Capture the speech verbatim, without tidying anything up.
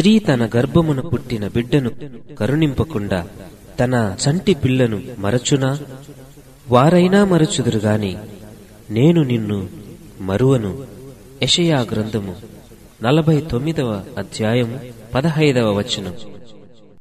స్త్రీ తన గర్భమున పుట్టిన బిడ్డను కరుణింపకుండా తన చంటి పిల్లను మరచునా? వారైనా మరచుదురుగాని నేను నిన్ను మరువను. యెషయా గ్రంథము నలభై తొమ్మిదవ అధ్యాయము పదహైదవ వచనం.